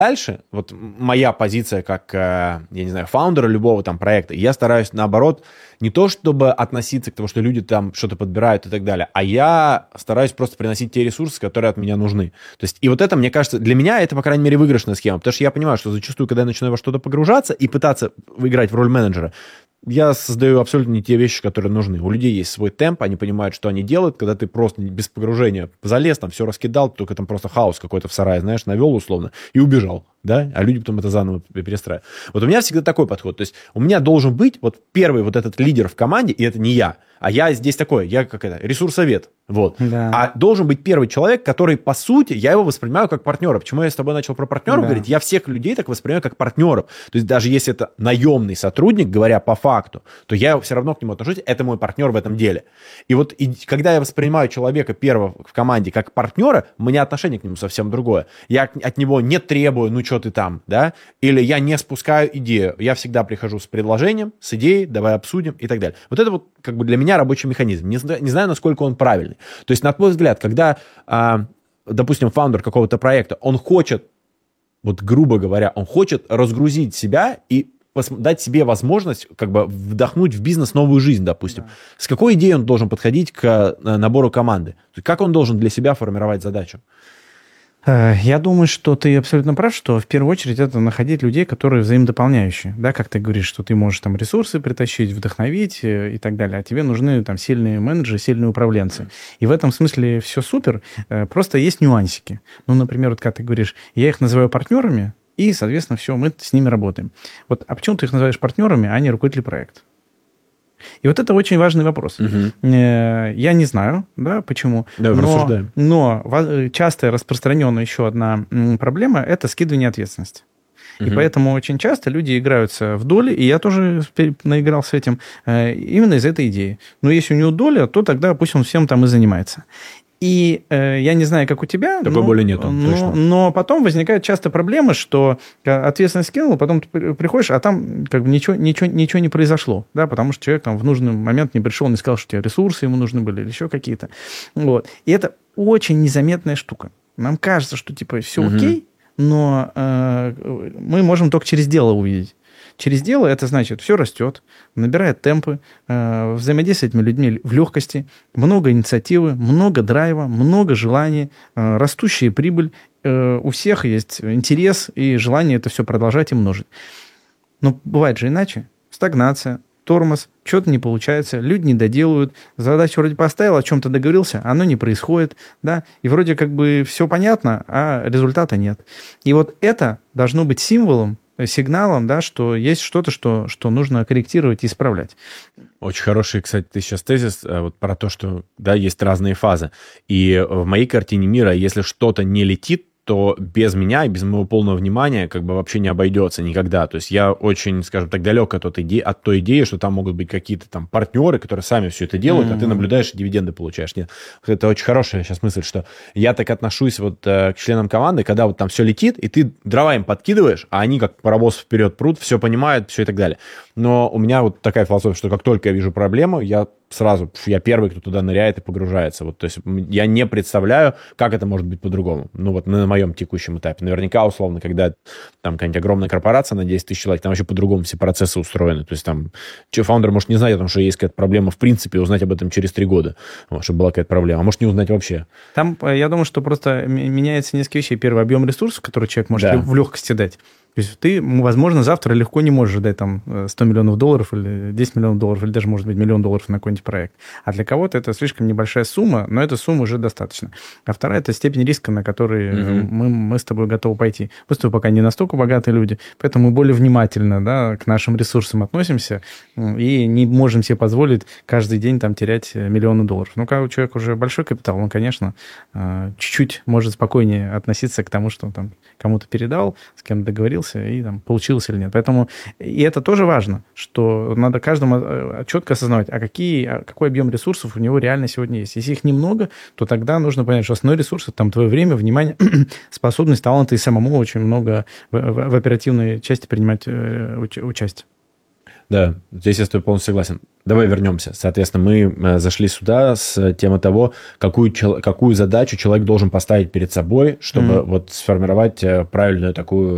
Дальше, вот моя позиция как, я не знаю, фаундера любого там проекта, я стараюсь, наоборот, не то чтобы относиться к тому, что люди там что-то подбирают и так далее, а я стараюсь просто приносить те ресурсы, которые от меня нужны. То есть, и вот это, мне кажется, для меня это, по крайней мере, выигрышная схема, потому что я понимаю, что зачастую, когда я начинаю во что-то погружаться и пытаться играть в роль менеджера, я создаю абсолютно не те вещи, которые нужны. У людей есть свой темп, они понимают, что они делают, когда ты просто без погружения залез, там все раскидал, только там просто хаос какой-то в сарае, знаешь, навел условно и убежал, да, а люди потом это заново перестраивают. Вот у меня всегда такой подход, то есть у меня должен быть вот первый вот этот лидер в команде, и это не я, а я здесь такой, я как это, ресурсовед, вот. Да. А должен быть первый человек, который, по сути, я его воспринимаю как партнера. Почему я с тобой начал про партнеров говорить? Я всех людей так воспринимаю как партнеров. То есть даже если это наемный сотрудник, говоря по факту, то я все равно к нему отношусь, это мой партнер в этом деле. И вот когда я воспринимаю человека первого в команде как партнера, у меня отношение к нему совсем другое. Я от него не требую, ну что ты там, да, или я не спускаю идею. Я всегда прихожу с предложением, с идеей, давай обсудим и так далее. Вот это вот как бы для меня рабочий механизм. Не знаю, насколько он правильный. То есть, на твой взгляд, когда, допустим, фаундер какого-то проекта, он хочет, вот грубо говоря, он хочет разгрузить себя и дать себе возможность как бы вдохнуть в бизнес новую жизнь, допустим. Да. С какой идеей он должен подходить к набору команды? Как он должен для себя формировать задачу? Я думаю, что ты абсолютно прав, что в первую очередь это находить людей, которые взаимодополняющие. Да, как ты говоришь, что ты можешь там ресурсы притащить, вдохновить и так далее, а тебе нужны там сильные менеджеры, сильные управленцы. И в этом смысле все супер, просто есть нюансики. Ну, например, вот как ты говоришь, я их называю партнерами, и, соответственно, все, мы с ними работаем. Вот, а почему ты их называешь партнерами, а не руководители проекта? И вот это очень важный вопрос. Я не знаю, да, почему. Да, рассуждаем. Но часто распространенная еще одна проблема – это скидывание ответственности. И поэтому очень часто люди играются в доли, и я тоже наигрался этим, именно из этой идеи. Но если у него доля, то тогда пусть он всем там и занимается. И я не знаю, как у тебя, такой боли нету, но потом возникает часто проблема, что ответственность скинул, потом ты приходишь, а там как бы ничего не произошло, да, потому что человек там в нужный момент не пришел, не сказал, что тебе ресурсы ему нужны были или еще какие-то. Вот. И это очень незаметная штука. Нам кажется, что типа все окей, но мы можем только через дело увидеть. Через дело это значит, все растет, набирает темпы, взаимодействует с этими людьми в легкости, много инициативы, много драйва, много желаний, растущая прибыль. У всех есть интерес и желание это все продолжать и множить. Но бывает же иначе. Стагнация, тормоз, что-то не получается, люди не доделают, задачу вроде поставил, о чем-то договорился, оно не происходит, да, и вроде как бы все понятно, а результата нет. И вот это должно быть символом, сигналом, да, что есть что-то, что нужно корректировать и исправлять. Очень хороший, кстати, ты сейчас тезис вот про то, что да, есть разные фазы. И в моей картине мира, если что-то не летит, то без меня и без моего полного внимания как бы вообще не обойдется никогда. То есть я очень, скажем так, далек от той идеи, что там могут быть какие-то там партнеры, которые сами все это делают, а ты наблюдаешь и дивиденды получаешь. Нет, это очень хорошая сейчас мысль, что я так отношусь вот к членам команды, когда вот там все летит, и ты дрова им подкидываешь, а они как паровоз вперед прут, все понимают, все и так далее. Но у меня вот такая философия, что как только я вижу проблему, я первый, кто туда ныряет и погружается. Вот, то есть я не представляю, как это может быть по-другому. Ну вот на моем текущем этапе. Наверняка, условно, когда там какая-нибудь огромная корпорация на 10 тысяч человек, там вообще по-другому все процессы устроены. То есть там фаундер может не знать о том, что есть какая-то проблема в принципе, узнать об этом через 3 года, чтобы была какая-то проблема. А может не узнать вообще. Там, я думаю, что просто меняется несколько вещей. Первый, объем ресурсов, который человек может в легкости дать. То есть ты, возможно, завтра легко не можешь дать там $100 миллионов или 10 миллионов долларов, или даже, может быть, $1 миллион на какой-нибудь проект. А для кого-то это слишком небольшая сумма, но эта сумма уже достаточно. А вторая – это степень риска, на который мы с тобой готовы пойти. Мы с тобой пока не настолько богатые люди, поэтому мы более внимательно, да, к нашим ресурсам относимся и не можем себе позволить каждый день там терять миллионы долларов. Ну, когда у человека уже большой капитал, он, конечно, чуть-чуть может спокойнее относиться к тому, что он там кому-то передал, с кем договорился, и там получилось или нет. Поэтому и это тоже важно, что надо каждому четко осознавать, какой объем ресурсов у него реально сегодня есть. Если их немного, то тогда нужно понять, что основной ресурс – это там твое время, внимание, способность, талант и самому очень много в оперативной части принимать участие. Да, здесь я с тобой полностью согласен. Давай вернемся. Соответственно, мы зашли сюда с темы того, какую задачу человек должен поставить перед собой, чтобы вот сформировать правильную такую